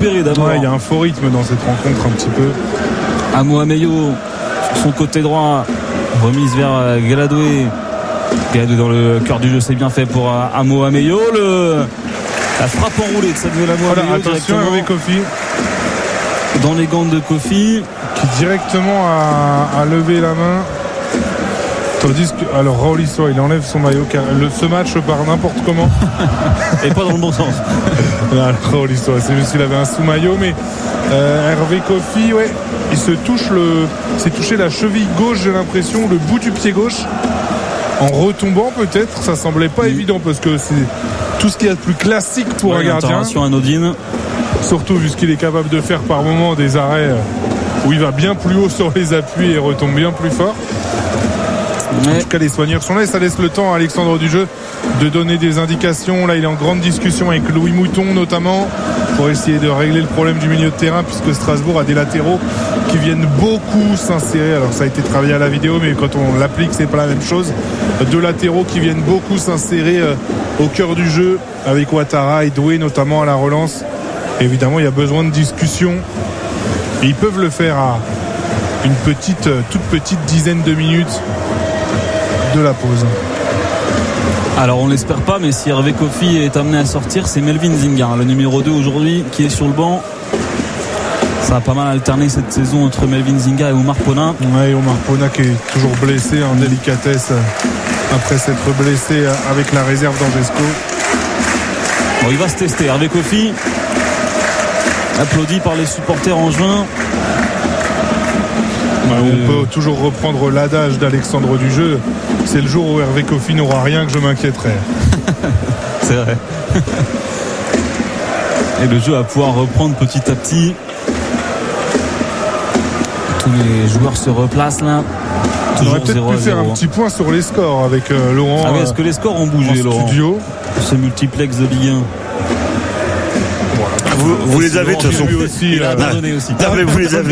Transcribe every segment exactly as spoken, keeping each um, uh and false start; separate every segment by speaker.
Speaker 1: récupérer d'abord.
Speaker 2: Ouais, il y a un faux rythme dans cette rencontre un petit peu.
Speaker 1: Amo Ameyo sur son côté droit, remise vers Galadoué. Galadoué dans le cœur du jeu, c'est bien fait pour Amo Ameyo. Le... La frappe enroulée de Samuel Amo
Speaker 2: voilà,
Speaker 1: Ameyo.
Speaker 2: Attention Hervé Kofi.
Speaker 1: Dans les gants de Kofi.
Speaker 2: Qui directement a, a levé la main. Tandis que, alors Raoul Histoire, il enlève son maillot. Le, ce match part n'importe comment.
Speaker 1: Et pas dans le bon sens.
Speaker 2: Là, Raoul Histoire, c'est juste qu'il avait un sous-maillot. Mais euh, Hervé Kofi, ouais, il se touche le. s'est touché la cheville gauche, j'ai l'impression, le bout du pied gauche. En retombant peut-être, ça semblait pas oui. évident parce que c'est tout ce qu'il y a de plus classique pour ouais, un gardien.
Speaker 1: Intervention anodine.
Speaker 2: Surtout vu ce qu'il est capable de faire par moment, des arrêts où il va bien plus haut sur les appuis et retombe bien plus fort. Ouais. En tout cas, les soigneurs sont là et ça laisse le temps à Alexandre Dujeu de donner des indications. Là, il est en grande discussion avec Louis Mouton notamment pour essayer de régler le problème du milieu de terrain puisque Strasbourg a des latéraux qui viennent beaucoup s'insérer. Alors ça a été travaillé à la vidéo, mais quand on l'applique, c'est pas la même chose. Deux latéraux qui viennent beaucoup s'insérer au cœur du jeu avec Ouattara et Doué notamment à la relance. Évidemment, il y a besoin de discussion. Et ils peuvent le faire à une petite, toute petite dizaine de minutes de la pause.
Speaker 1: Alors on l'espère pas, mais si Hervé Kofi est amené à sortir, c'est Melvin Zinga, le numéro deux aujourd'hui, qui est sur le banc. Ça a pas mal alterné cette saison entre Melvin Zinga et Omar Pona.
Speaker 2: Ouais, Omar Pona qui est toujours blessé en délicatesse après s'être blessé avec la réserve d'Angesco.
Speaker 1: Bon, il va se tester. Hervé Kofi, applaudi par les supporters en juin.
Speaker 2: Ouais, euh... On peut toujours reprendre l'adage d'Alexandre Dujeu. C'est le jour où Hervé Kofi n'aura rien que je m'inquiéterai.
Speaker 1: C'est vrai. Et le jeu va pouvoir reprendre petit à petit. Tous les joueurs se replacent là.
Speaker 2: On aurait peut-être pu faire un petit point sur les scores avec euh, Laurent.
Speaker 1: Ah oui, est-ce que les scores ont bougé, Laurent,
Speaker 2: studio
Speaker 1: ce multiplex de Ligue un?
Speaker 3: Vous, vous les avez de toute façon.
Speaker 2: Aussi,
Speaker 1: il a abandonné aussi.
Speaker 3: Non, mais vous les avez.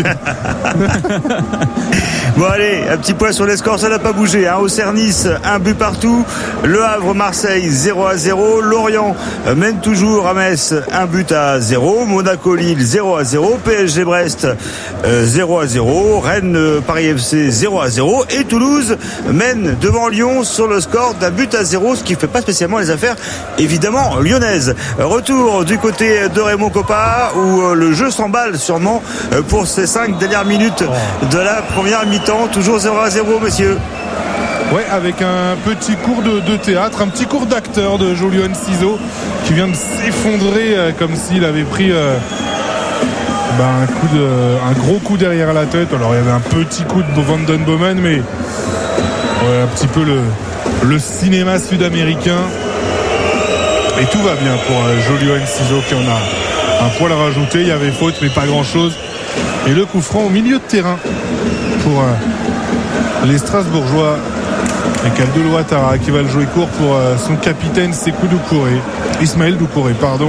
Speaker 3: Bon allez, un petit point sur les scores, ça n'a pas bougé. Hein. Auxerre-Nice, un but partout. Le Havre-Marseille, zéro à zéro. Lorient mène toujours à Metz, un but à zéro. Monaco-Lille, zéro à zéro. P S G-Brest, euh, zéro à zéro. Rennes-Paris F C, zéro à zéro. Et Toulouse mène devant Lyon sur le score d'un but à zéro, ce qui ne fait pas spécialement les affaires, évidemment, lyonnaises. Retour du côté de Raymond Kopa, où le jeu s'emballe sûrement pour ces cinq dernières minutes de la première mi-temps. Toujours zéro à zéro, messieurs.
Speaker 2: Ouais, avec un petit cours de, de théâtre, un petit cours d'acteur de Julian Ciseaux qui vient de s'effondrer euh, comme s'il avait pris euh, ben, un, coup de, un gros coup derrière la tête. Alors il y avait un petit coup de Van Den Bomen, mais ouais, un petit peu le, le cinéma sud-américain. Et tout va bien pour euh, Julian Ciseaux qui en a un poil à rajouter. Il y avait faute, mais pas grand-chose. Et le coup franc au milieu de terrain pour euh, les Strasbourgeois avec Abdoul Ouattara qui va le jouer court pour euh, son capitaine Sékou Doucouré Ismaël Doucouré pardon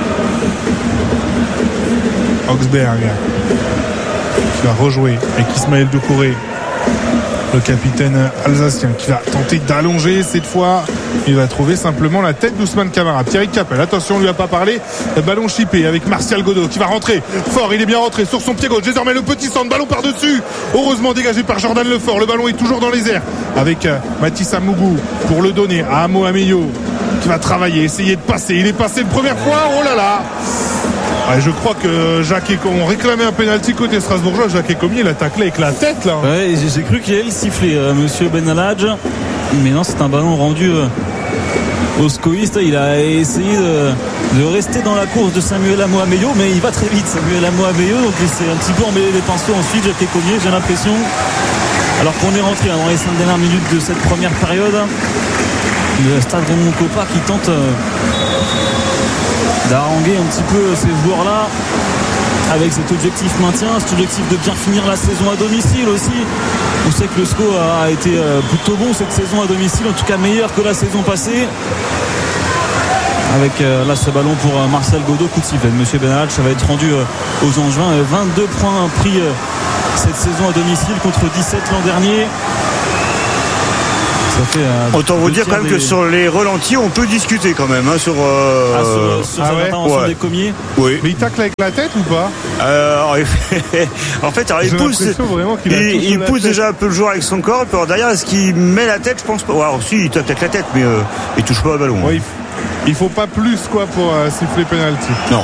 Speaker 2: Augsberg qui va rejouer avec Ismaël Doucouré, le capitaine alsacien, qui va tenter d'allonger cette fois. Il va trouver simplement la tête d'Ousmane Camara. Thierry Capel, attention, on lui a pas parlé. Ballon chippé avec Martial Godot qui va rentrer fort. Il est bien rentré sur son pied gauche. Désormais le petit centre, ballon par-dessus. Heureusement dégagé par Jordan Lefort. Le ballon est toujours dans les airs avec euh, Mathis Amougou pour le donner à Amo Ameyo qui va travailler, essayer de passer. Il est passé une première fois. Oh là là. Ouais, je crois que Jacques Ecomi, on réclamait un pénalty côté strasbourgeois. Jacques Ecomi, il a taclé avec la tête là.
Speaker 1: Ouais, j'ai cru qu'il allait le siffler, euh, monsieur Benalhadj. Mais non, c'est un ballon rendu euh, au scoïste. Il a essayé de, de rester dans la course de Samuel Amo Ameyo, mais il va très vite, Samuel Amo Ameyo. Donc il s'est un petit peu emmêlé les pinceaux ensuite, Jacques Ecomi, j'ai l'impression. Alors qu'on est rentré hein, dans les cinq dernières minutes de cette première période. Le stade Raymond Kopa qui tente euh, d'haranguer un petit peu ces joueurs-là avec cet objectif maintien, cet objectif de bien finir la saison à domicile aussi. On sait que le S C O a été plutôt bon cette saison à domicile, en tout cas meilleur que la saison passée. Avec là ce ballon pour Martial Godot, coup de sifflet. Monsieur Benalhadj, ça va être rendu aux Angevins. vingt-deux points pris cette saison à domicile contre dix-sept l'an dernier. Ça fait, euh,
Speaker 3: Autant vous dire quand même des... que sur les relentis, on peut discuter quand même hein, sur. Euh...
Speaker 1: Ah, sur, sur ah cette ouais intervention ouais. des Comiers.
Speaker 2: Oui. Mais il tacle avec la tête ou pas
Speaker 3: euh, alors, En fait, alors, il pousse. Il, il, il pousse déjà tête. un peu le joueur avec son corps. Et puis alors, derrière, est-ce qu'il met la tête? Je pense pas. Ouais, alors, si, il tacle avec la tête, mais euh, il touche pas au ballon.
Speaker 2: Ouais, hein. il, il faut pas plus quoi pour euh, siffler penalty.
Speaker 3: Non.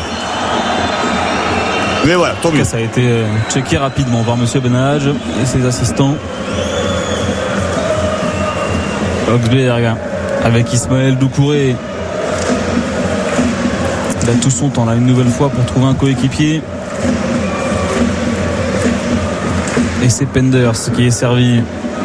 Speaker 3: Mais voilà, tant mieux.
Speaker 1: Ça a été euh, checké rapidement par Monsieur Benalage et ses assistants. Augsberg avec Ismaël Doucouré. Il a tout son temps là une nouvelle fois pour trouver un coéquipier. Et c'est Penders qui est servi.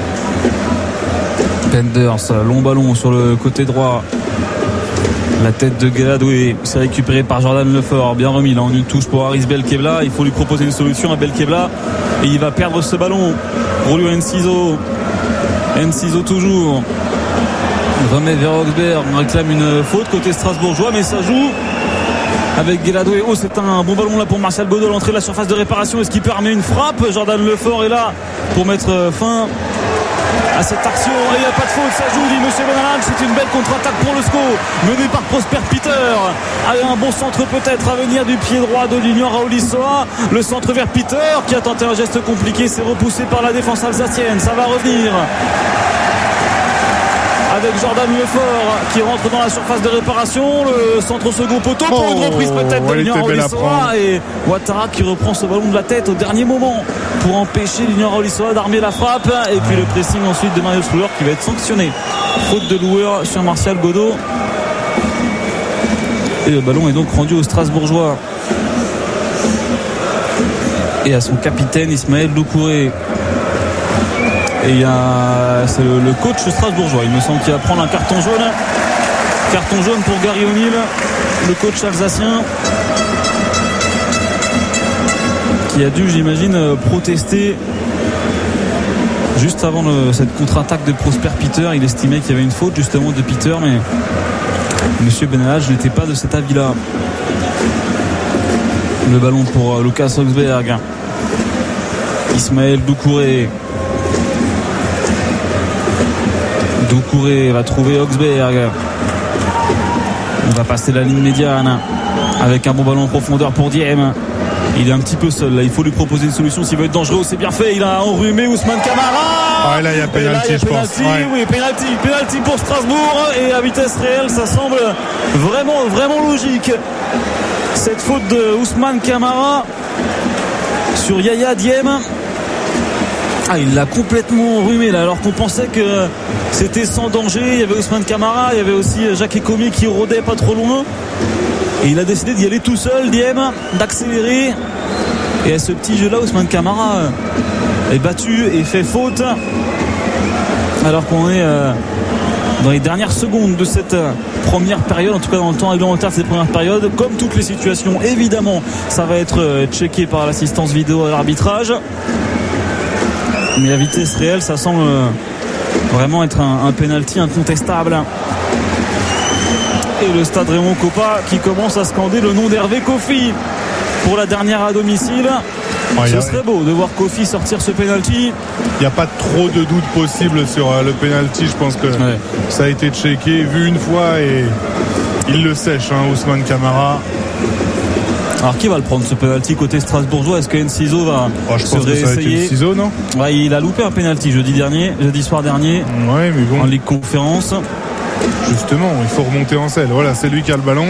Speaker 1: Penders, long ballon sur le côté droit. La tête de Gueladoué, c'est récupéré par Jordan Lefort, bien remis là en une touche pour Haris Belkebla. Il faut lui proposer une solution à Belkebla et il va perdre ce ballon. Rolio Enciso, Enciso toujours. Il remet vers Augsberg, on réclame une faute côté strasbourgeois, mais ça joue avec Gueladoué. Oh, c'est un bon ballon là pour Martial Godot, l'entrée de la surface de réparation. Est-ce qu'il peut armer une frappe? Jordan Lefort est là pour mettre fin à cette action et il n'y a pas de faute, ça joue, dit Monsieur Benalage. C'est une belle contre-attaque pour le S C O menée par Prosper Peter avec un bon centre peut-être à venir du pied droit de l'Union Raouli-Soa. Le centre vers Peter qui a tenté un geste compliqué, c'est repoussé par la défense alsacienne. Ça va revenir avec Jordan Lefort qui rentre dans la surface de réparation. Le centre au second poteau pour oh, une reprise peut-être de l'Union Raouli-Soa et Ouattara qui reprend ce ballon de la tête au dernier moment pour empêcher l'Union Raouli-Soa d'armer la frappe. Et puis le pressing ensuite de Mario Schluer qui va être sanctionné. Faute de loueur sur Martial Godot. Et le ballon est donc rendu au Strasbourgeois et à son capitaine Ismaël Doucouré. Et il y a c'est le, le coach strasbourgeois, il me semble qu'il va prendre un carton jaune. Carton jaune pour Gary O'Neill, le coach alsacien, qui a dû, j'imagine, protester juste avant le, cette contre-attaque de Prosper Peter. Il estimait qu'il y avait une faute justement de Peter, mais Monsieur Benalage n'était pas de cet avis-là. Le ballon pour Lucas Augsberg. Ismaël Doucouré. Doucouré va trouver Augsberg. On va passer la ligne médiane avec un bon ballon en profondeur pour Diem. Il est un petit peu seul là, il faut lui proposer une solution s'il veut être dangereux. C'est bien fait, il a enrhumé Ousmane Camara.
Speaker 2: Ah, là il y a pénalty, je pense.
Speaker 1: Ouais. Oui, pénalty, pénalty pour Strasbourg. Et à vitesse réelle ça semble vraiment, vraiment logique. Cette faute de Ousmane Camara sur Yaya Diem. Ah, il l'a complètement enrhumé là, alors qu'on pensait que c'était sans danger. Il y avait Ousmane Camara, il y avait aussi Jacques Ecomier qui rôdait pas trop loin. Et il a décidé d'y aller tout seul, Diem, d'accélérer. Et à ce petit jeu là, Ousmane Camara est battu et fait faute. Alors qu'on est dans les dernières secondes de cette première période, en tout cas dans le temps réglementaire de cette première période. Comme toutes les situations, évidemment, ça va être checké par l'assistance vidéo à l'arbitrage. Mais à vitesse réelle, ça semble vraiment être un, un penalty incontestable. Et le stade Raymond Kopa qui commence à scander le nom d'Hervé Kofi pour la dernière à domicile. Ouais, ce serait beau de voir Kofi sortir ce penalty.
Speaker 2: Il n'y a pas trop de doute possible sur le penalty. Je pense que ouais. ça a été checké, vu une fois et il le sèche, hein, Ousmane Camara.
Speaker 1: Alors qui va le prendre ce penalty côté strasbourgeois? Est-ce que Enciso va
Speaker 2: oh, je
Speaker 1: se
Speaker 2: pense
Speaker 1: réessayer?
Speaker 2: Que ça va être Enciso, non
Speaker 1: ouais, il a loupé un penalty jeudi dernier, jeudi soir dernier,
Speaker 2: ouais, mais bon.
Speaker 1: en Ligue Conférence.
Speaker 2: Justement, il faut remonter en selle. Voilà, c'est lui qui a le ballon.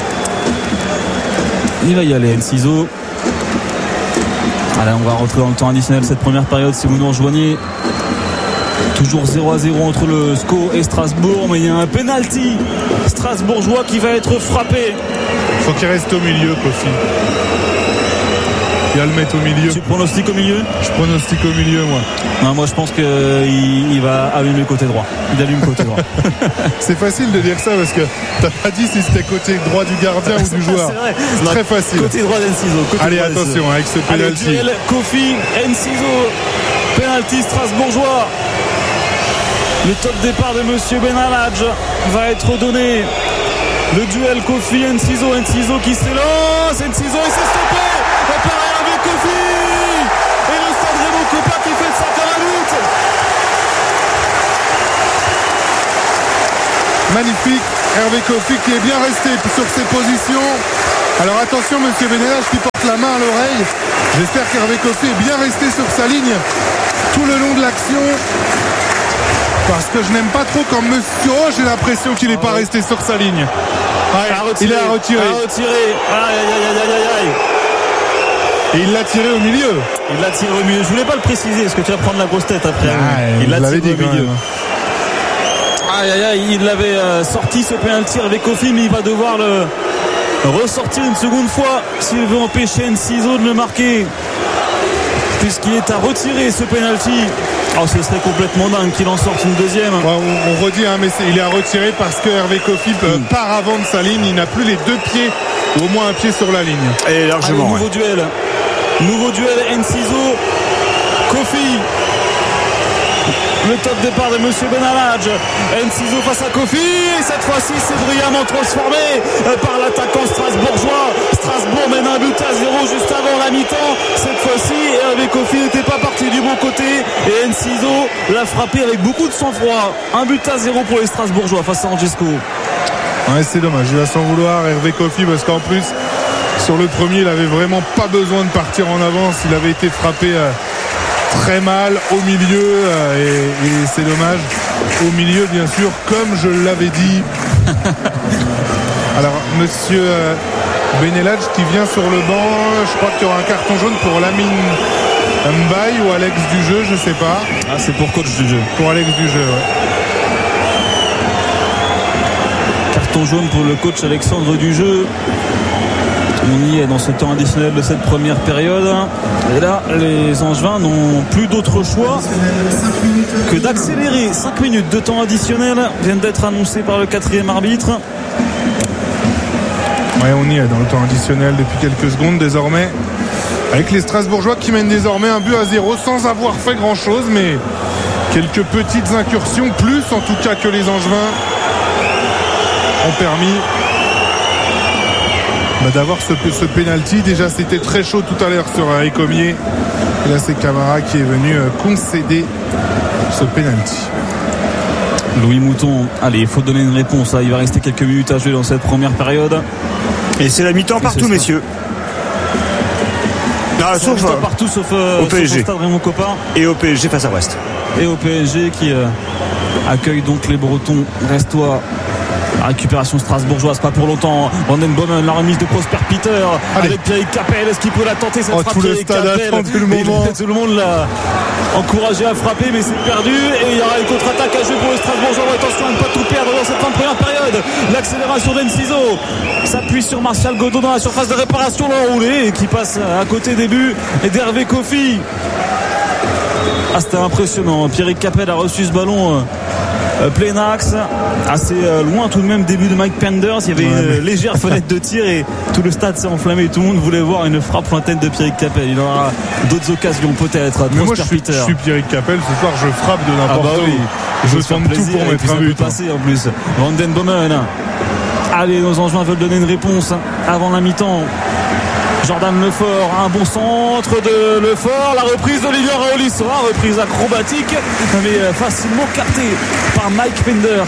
Speaker 1: Il va y aller, Enciso. Allez, on va rentrer dans le temps additionnel cette première période si vous nous rejoignez. Toujours zéro à zéro entre le S C O et Strasbourg, mais il y a un penalty strasbourgeois qui va être frappé.
Speaker 2: Il faut qu'il reste au milieu, Kofi. Il va le mettre au milieu.
Speaker 1: Tu pronostiques au milieu?
Speaker 2: Je pronostique au milieu, moi.
Speaker 1: Non, moi je pense qu'il il va allumer côté droit. Il allume côté droit.
Speaker 2: C'est facile de dire ça parce que t'as pas dit si c'était côté droit du gardien ou du joueur.
Speaker 1: C'est vrai.
Speaker 2: C'est
Speaker 1: non,
Speaker 2: très facile.
Speaker 1: Côté droit d'Enciso.
Speaker 2: Allez, attention avec ce penalty.
Speaker 1: Allez, duel Kofi, Enciso. Penalty strasbourgeois. Le top départ de Monsieur Benalage va être donné. Le duel Kofi, Enciso, Enciso qui s'élance. Enciso et c'est stoppé. Appareil avec Kofi. Et le stade Raymond Kopa qui fait ça comme un but.
Speaker 2: Magnifique. Hervé Kofi qui est bien resté sur ses positions. Alors attention, monsieur Benelage qui porte la main à l'oreille. J'espère qu'Hervé Kofi est bien resté sur sa ligne tout le long de l'action. Parce que je n'aime pas trop quand monsieur... Oh, j'ai l'impression qu'il n'est pas resté sur sa ligne. Ouais,
Speaker 1: retiré,
Speaker 2: il a retiré.
Speaker 1: A retiré. Aïe, aïe, aïe, aïe, aïe, aïe.
Speaker 2: Et il l'a tiré au milieu.
Speaker 1: Il l'a tiré au milieu. Je voulais pas le préciser parce que tu vas prendre la grosse tête après.
Speaker 2: Ah,
Speaker 1: il l'a tiré
Speaker 2: dit
Speaker 1: au milieu. Aïe, aïe, aïe. Il l'avait euh, sorti ce penalty avec Kofi, mais il va devoir le ressortir une seconde fois s'il veut empêcher Enciso de le marquer. Puisqu'il est à retirer ce penalty. Oh, ce serait complètement dingue qu'il en sorte une deuxième.
Speaker 2: Ouais, on, on redit, hein, mais c'est, il est à retirer parce que Hervé Kofi mm. part avant de sa ligne. Il n'a plus les deux pieds, ou au moins un pied sur la ligne.
Speaker 3: Et largement.
Speaker 1: Allez, nouveau
Speaker 3: ouais.
Speaker 1: duel. Nouveau duel Enciso. Kofi. Le top départ de monsieur Benalaj. Enciso face à Kofi. Et cette fois-ci, c'est brillamment transformé par l'attaquant strasbourgeois. Strasbourg mène un but à zéro juste avant la mi-temps. Cette fois-ci, Hervé Kofi n'était pas parti du bon côté. Et Enciso l'a frappé avec beaucoup de sang-froid. Un but à zéro pour les Strasbourgeois face à Angesco.
Speaker 2: Ouais, c'est dommage. Il va s'en vouloir, Hervé Kofi, parce qu'en plus, sur le premier, il avait vraiment pas besoin de partir en avance. Il avait été frappé euh, très mal au milieu euh, et, et c'est dommage. Au milieu, bien sûr, comme je l'avais dit. Alors, monsieur euh, Benelage qui vient sur le banc. Je crois qu'il y aura un carton jaune pour Lamine Mbaye ou Alex du jeu, je sais pas.
Speaker 1: Ah, c'est pour coach du jeu.
Speaker 2: Pour Alex du jeu, ouais.
Speaker 1: Carton jaune pour le coach Alexandre Dujeu. On y est dans ce temps additionnel de cette première période. Et là, les Angevins n'ont plus d'autre choix que d'accélérer. cinq minutes de temps additionnel viennent d'être annoncés par le quatrième arbitre.
Speaker 2: Ouais, on y est dans le temps additionnel depuis quelques secondes désormais. Avec les Strasbourgeois qui mènent désormais un but à zéro sans avoir fait grand chose, mais quelques petites incursions, plus en tout cas que les Angevins, ont permis bah, d'avoir ce, ce pénalty. Déjà c'était très chaud tout à l'heure sur Écomier. Et là c'est Camara qui est venu concéder ce pénalty.
Speaker 1: Louis Mouton, allez, il faut donner une réponse. Hein. Il va rester quelques minutes à jouer dans cette première période.
Speaker 3: Et c'est la mi-temps partout, messieurs. Ah, sauf
Speaker 1: euh, partout sauf, euh,
Speaker 3: au P S G.
Speaker 1: Sauf au Stade Raymond Kopa.
Speaker 3: Et au P S G face à Brest.
Speaker 1: Et au P S G qui euh, accueille donc les Bretons brestois. La récupération strasbourgeoise, pas pour longtemps. Vandenbomen, la remise de Prosper Peter. Allez. Avec Pierrick Capel. Est-ce qu'il peut la tenter cette
Speaker 2: oh,
Speaker 1: frappe?
Speaker 2: Tout le stade attend tout le moment.
Speaker 1: Tout le monde l'a encouragé à frapper, mais c'est perdu. Et il y aura une contre-attaque à jouer pour les Strasbourgeois. Attention à ne pas tout perdre dans cette première période. L'accélération d'Enciso s'appuie sur Martial Godot dans la surface de réparation, l'enroulé et qui passe à côté des buts et d'Hervé Kofi. Ah, c'était impressionnant. Pierrick Capel a reçu ce ballon euh, plein axe, assez euh, loin tout de même, début de Mike Penders. Il y avait ouais, une mais... légère fenêtre de tir et tout le stade s'est enflammé. Tout le monde voulait voir une frappe lointaine de Pierrick Capel. Il aura d'autres occasions peut-être.
Speaker 2: Mais moi je suis, je suis Pierrick Capel, ce soir je frappe de n'importe ah bah oui. où. Je tente tout pour mettre un but.
Speaker 1: Passer en plus. Vandenbomen. Allez, nos Angevins veulent donner une réponse avant la mi-temps. Jordan Lefort, un bon centre de Lefort, la reprise d'Olivier Raolissoa, reprise acrobatique mais facilement captée par Mike Penders.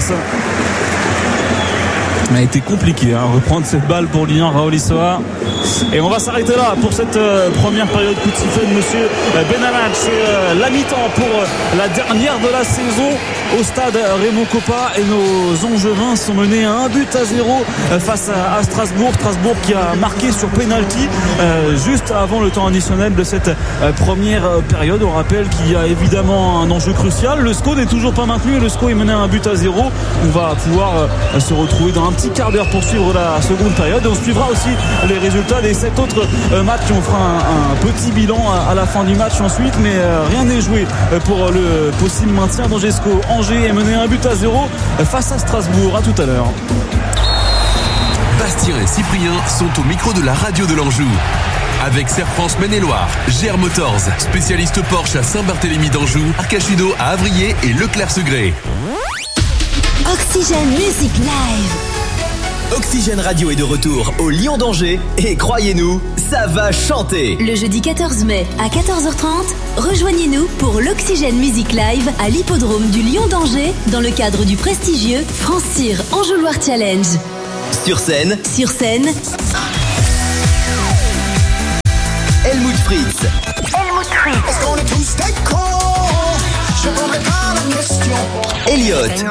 Speaker 1: Ça a été compliqué hein, reprendre cette balle pour Lilian Raolissoa. Et on va s'arrêter là pour cette euh, première période. Coup de sifflet de monsieur Benalaj. C'est euh, la mi-temps pour euh, la dernière de la saison au stade Raymond Kopa. Et nos Angevins sont menés à un but à zéro euh, face à, à Strasbourg. Strasbourg qui a marqué sur penalty euh, juste avant le temps additionnel de cette euh, première euh, période. On rappelle qu'il y a évidemment un enjeu crucial. Le score n'est toujours pas maintenu. Le score est mené à un but à zéro. On va pouvoir euh, se retrouver dans un petit quart d'heure pour suivre la seconde période. Et on suivra aussi les résultats des sept autres euh, matchs. On fera un, un petit bilan à, à la fin du match ensuite, mais euh, rien n'est joué pour le possible maintien d'Angesco. Angers est mené un but à zéro face à Strasbourg. À tout à l'heure.
Speaker 4: Bastien et Cyprien sont au micro de la radio de l'Anjou. Avec Serre France Maine-et-Loire, G R Motors, spécialiste Porsche à Saint-Barthélemy d'Anjou, Arcachido à Avrier et Leclerc-Segré.
Speaker 5: Oxygène Music Live. Oxygène Radio est de retour au Lion d'Angers et croyez-nous, ça va chanter.
Speaker 6: Le jeudi quatorze mai à quatorze heures trente, rejoignez-nous pour l'Oxygène Music Live à l'hippodrome du Lion d'Angers dans le cadre du prestigieux France Cyr Anjou Loire Challenge.
Speaker 5: Sur scène,
Speaker 6: Sur scène,
Speaker 5: Helmut Fritz,
Speaker 6: Helmut Fritz,
Speaker 5: Elliott,